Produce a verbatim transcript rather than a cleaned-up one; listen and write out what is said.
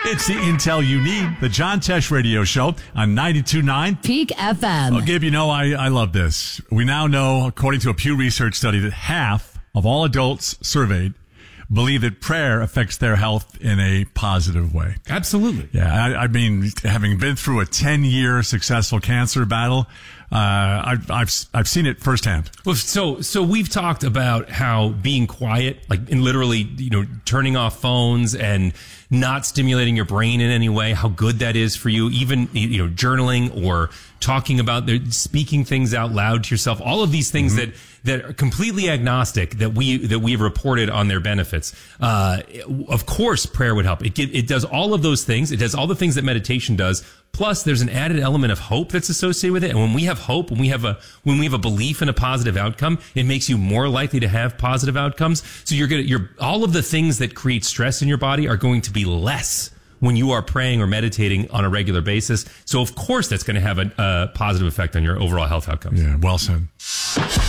It's the intel you need. The John Tesh Radio Show on ninety-two point nine Peak F M. Well, Gabe, you know, I, I love this. We now know, according to a Pew Research study, that half of all adults surveyed believe that prayer affects their health in a positive way. Absolutely. Yeah, I, I mean, having been through a ten-year successful cancer battle, uh, I've, I've, I've seen it firsthand. Well, so, so we've talked about how being quiet, like in literally, you know, turning off phones and not stimulating your brain in any way, how good that is for you, even, you know, journaling or talking about, speaking things out loud to yourself, all of these things mm-hmm. that, that are completely agnostic that we, that we've reported on their benefits. Uh, of course, prayer would help. It, it does all of those things. It does all the things that meditation does. Plus, there's an added element of hope that's associated with it. And when we have hope, when we have a, when we have a belief in a positive outcome, it makes you more likely to have positive outcomes. So you're gonna, you're, all of the things that create stress in your body are going to be less when you are praying or meditating on a regular basis. So of course, that's going to have a, a positive effect on your overall health outcomes. Yeah, well said.